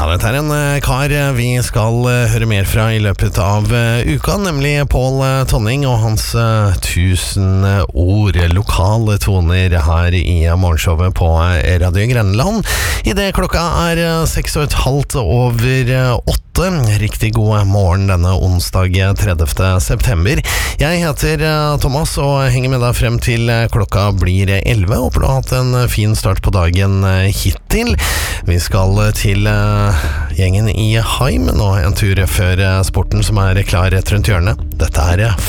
dette en kar vi skal høre mer fra i løpet av uka, nemlig Pål Tonning og hans 1000 ord, lokale toner her i morgenshowet på Radio Grenland. I det klokka 6:30 over 8. Riktig god morgen denne onsdag 30. september. Jeg heter Thomas og henger med deg frem til klokka blir 11. Håper du har hatt en fin start på dagen hittil. Vi skal til gjengen i Haim nå, en tur før sporten som klar rett rundt hjørnet. Dette